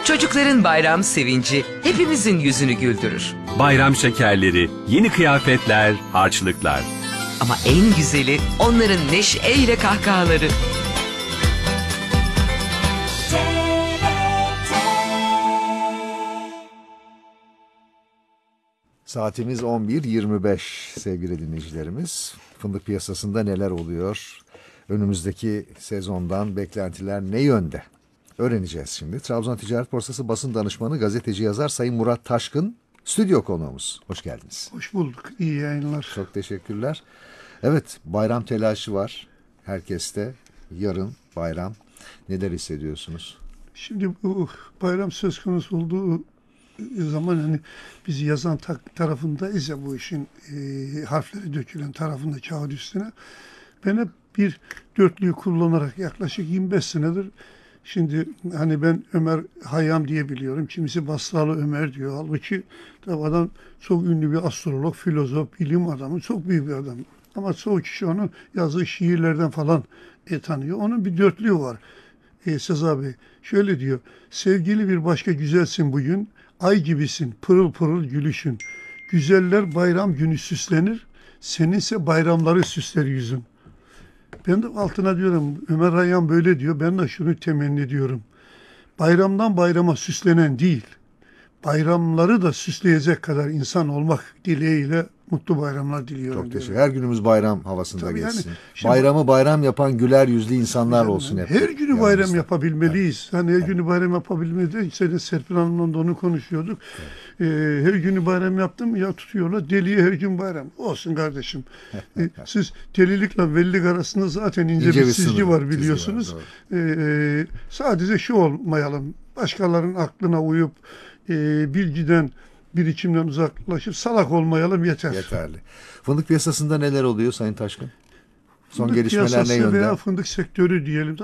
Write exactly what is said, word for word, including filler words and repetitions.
Çocukların bayram sevinci hepimizin yüzünü güldürür. Bayram şekerleri, yeni kıyafetler, harçlıklar. Ama en güzeli onların neşeyle kahkahaları. Saatimiz on bir yirmi beş sevgili dinleyicilerimiz. Fındık piyasasında neler oluyor? Önümüzdeki sezondan beklentiler ne yönde? Öğreneceğiz şimdi. Trabzon Ticaret Borsası basın danışmanı, gazeteci yazar Sayın Murat Taşkın stüdyo konuğumuz. Hoş geldiniz. Hoş bulduk. İyi yayınlar. Çok teşekkürler. Evet, bayram telaşı var herkeste. Yarın bayram. Neler hissediyorsunuz? Şimdi bu bayram söz konusu olduğu zaman hani biz yazan tarafındayız ya, bu işin e, harfleri dökülen tarafında kağıt üstüne. Ben hep bir dörtlüğü kullanarak yaklaşık yirmi beş senedir, şimdi hani ben Ömer Hayyam diye biliyorum. Kimisi Basralı Ömer diyor. Halbuki tabi adam çok ünlü bir astrolog, filozof, bilim adamı, çok büyük bir adam. Ama çoğu kişi onu yazdığı şiirlerden falan e, tanıyor. Onun bir dörtlüğü var. E, Seza Bey şöyle diyor: sevgili bir başka güzelsin bugün, ay gibisin pırıl pırıl gülüşün. Güzeller bayram günü süslenir, seninse bayramları süsler yüzün. Ben de altına diyorum, Ömer Hayyam böyle diyor, ben de şunu temenni ediyorum: bayramdan bayrama süslenen değil, bayramları da süsleyecek kadar insan olmak dileğiyle mutlu bayramlar diliyorum. Çok teşekkür. Her günümüz bayram havasında Tabii geçsin. yani, şimdi, bayramı bayram yapan güler yüzlü insanlar yani, olsun hep. Her günü yanımızda. bayram yapabilmeliyiz. Evet. Hani her Evet. günü bayram yapabilmeliyiz. Senin Serpil Hanım'la da onu konuşuyorduk. Evet. Ee, her günü bayram yaptım ya, tutuyorlar deliye her gün bayram. Olsun kardeşim. ee, siz delilikle velilik arasında zaten ince, ince bir, bir çizgi var biliyorsunuz. Var, ee, sadece şu olmayalım: başkalarının aklına uyup e, bilgiden, birikimden uzaklaşıp salak olmayalım yeter. Yeterli. Fındık piyasasında neler oluyor Sayın Taşkın? Son Fındık gelişmeler ne yönde? Veya fındık sektörü diyelim.